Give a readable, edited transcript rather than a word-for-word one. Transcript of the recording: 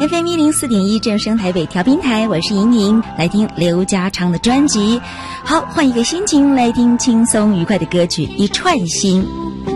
FM 104.1正声台北调频台，我是莹莹，来听刘家昌的专辑。好，换一个心情来听轻松愉快的歌曲《一串心》。